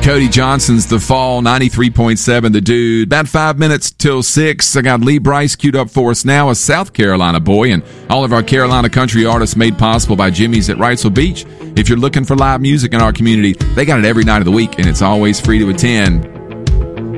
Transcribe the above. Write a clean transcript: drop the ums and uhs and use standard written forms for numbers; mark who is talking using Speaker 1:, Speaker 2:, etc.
Speaker 1: Cody Johnson's The Fall, 93.7 The Dude. About 5 minutes till 6. I got Lee Bryce queued up for us now, a South Carolina boy, and all of our Carolina country artists made possible by Jimmy's at Wrightsville Beach. If you're looking for live music in our community, they got it every night of the week, and it's always free to attend.